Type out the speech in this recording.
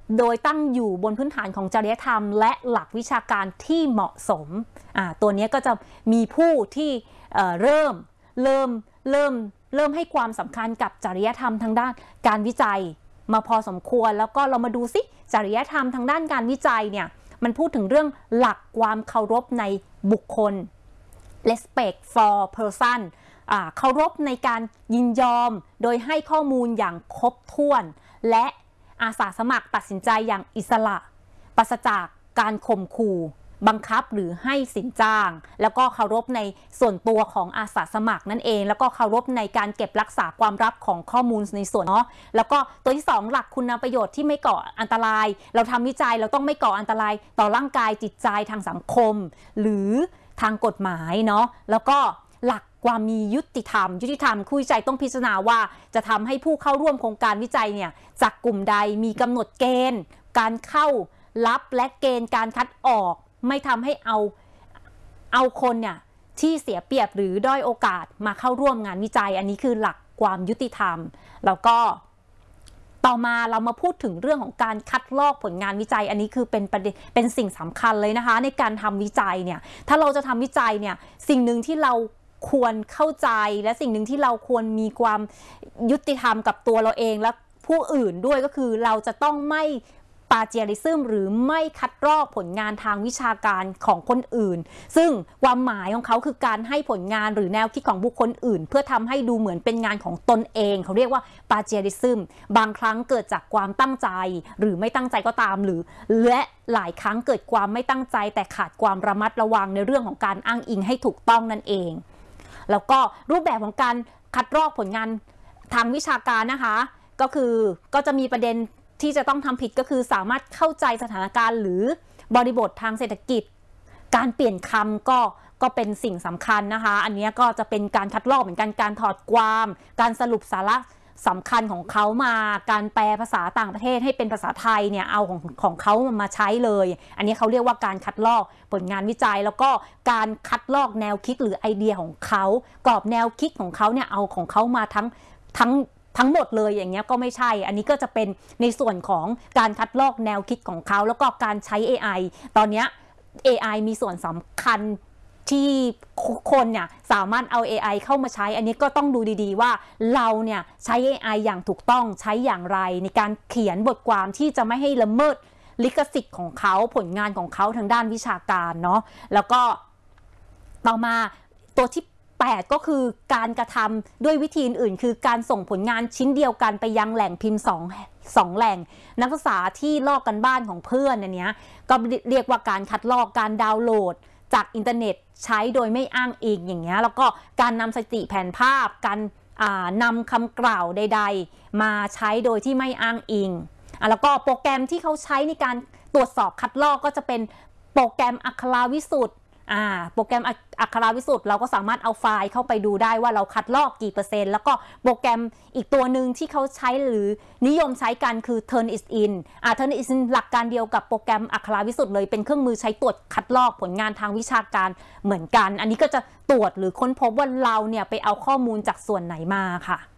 โดยตั้งอยู่บนพื้นฐานของจริยธรรมและหลักวิชาการที่เหมาะสมตัวนี้ก็จะมีผู้ที่เริ่มให้ความสำคัญกับจริยธรรมทางด้านการวิจัยมาพอสมควรแล้วก็เรามาดูสิจริยธรรมทางด้านการวิจัยเนี่ยมันพูดถึงเรื่องหลักความเคารพในบุคคล respect for person เคารพในการยินยอมโดยให้ข้อมูลอย่างครบถ้วนและอาสาสมัครตัดสินใจอย่างอิสระปราศจากการข่มขู่บังคับหรือให้สินจ้างแล้วก็เคารพในส่วนตัวของอาสาสมัครนั่นเองแล้วก็เคารพในการเก็บรักษาความลับของข้อมูลในส่วนแล้วก็ตัวที่2หลักคุณประโยชน์ที่ไม่ก่ออันตรายเราทำวิจัยเราต้องไม่ก่ออันตรายต่อร่างกายจิตใจทางสังคมหรือทางกฎหมายเนาะแล้วก็หลักความมียุติธรรมผู้วิจัยต้องพิจารณาว่าจะทำให้ผู้เข้าร่วมโครงการวิจัยเนี่ยจากกลุ่มใดมีกำหนดเกณฑ์การเข้ารับและเกณฑ์การคัดออกไม่ทำให้เอาคนเนี่ยที่เสียเปรียบหรือด้อยโอกาสมาเข้าร่วมงานวิจัยอันนี้คือหลักความยุติธรรมแล้วก็ต่อมาเรามาพูดถึงเรื่องของการคัดลอกผลงานวิจัยอันนี้คือเป็นประเด็นเป็นสิ่งสำคัญเลยนะคะในการทำวิจัยเนี่ยถ้าเราจะทำวิจัยเนี่ยสิ่งหนึ่งที่เราควรเข้าใจและสิ่งหนึ่งที่เราควรมีความยุติธรรมกับตัวเราเองและผู้อื่นด้วยก็คือเราจะต้องไม่ปาเจียริซึมหรือไม่คัดลอกผลงานทางวิชาการของคนอื่นซึ่งความหมายของเขาคือการให้ผลงานหรือแนวคิดของบุคคลอื่นเพื่อทำให้ดูเหมือนเป็นงานของตนเองเขาเรียกว่าปาเจียริซึมบางครั้งเกิดจากความตั้งใจหรือไม่ตั้งใจก็ตามหรือและหลายครั้งเกิดความไม่ตั้งใจแต่ขาดความระมัดระวังในเรื่องของการอ้างอิงให้ถูกต้องนั่นเองแล้วก็รูปแบบของการคัดลอกผลงานทางวิชาการนะคะก็จะมีประเด็นที่จะต้องทำผิดก็คือสามารถเข้าใจสถานการณ์หรือบริบททางเศรษฐกิจการเปลี่ยนคำก็เป็นสิ่งสำคัญนะคะอันนี้ก็จะเป็นการคัดลอกเหมือนกันการถอดความการสรุปสาระสำคัญของเขามาการแปลภาษาต่างประเทศให้เป็นภาษาไทยเนี่ยเอาของเขามาใช้เลยอันนี้เขาเรียกว่าการคัดลอกผลงานวิจัยแล้วก็การคัดลอกแนวคิดหรือไอเดียของเขากรอบแนวคิดของเขาเนี่ยเอาของเขามาทั้งหมดเลยอย่างเงี้ยก็ไม่ใช่อันนี้ก็จะเป็นในส่วนของการคัดลอกแนวคิดของเขาแล้วก็การใช้ AI ตอนนี้ AI มีส่วนสำคัญที่คนเนี่ยสามารถเอา AI เข้ามาใช้อันนี้ก็ต้องดูดีๆว่าเราเนี่ยใช้ AI อย่างถูกต้องใช้อย่างไรในการเขียนบทความที่จะไม่ให้ละเมิดลิขสิทธิ์ของเขาผลงานของเขาทางด้านวิชาการเนาะแล้วก็ต่อมาตัวที่8ก็คือการกระทำด้วยวิธีอื่นคือการส่งผลงานชิ้นเดียวกันไปยังแหล่งพิมพ์2แหล่งนักศึกษาที่ลอกกันบ้านของเพื่อนอันนี้ก็เรียกว่าการคัดลอกการดาวน์โหลดจากอินเทอร์เน็ตใช้โดยไม่อ้างอิงอย่างเงี้ยแล้วก็การนำสถิติแผนภาพการนำคำกล่าวใดๆมาใช้โดยที่ไม่อ้างอิงแล้วก็โปรแกรมที่เขาใช้ในการตรวจสอบคัดลอกก็จะเป็นโปรแกรมอักขราวิสุทธิ์โปรแกรมอักขราวิสุทธิ์เราก็สามารถเอาไฟล์เข้าไปดูได้ว่าเราคัดลอกกี่เปอร์เซ็นต์แล้วก็โปรแกรมอีกตัวหนึ่งที่เขาใช้หรือนิยมใช้กันคือ Turnitin Turnitin หลักการเดียวกับโปรแกรมอักขราวิสุทธิ์เลยเป็นเครื่องมือใช้ตรวจคัดลอกผลงานทางวิชาการเหมือนกันอันนี้ก็จะตรวจหรือค้นพบว่าเราเนี่ยไปเอาข้อมูลจากส่วนไหนมาค่ะ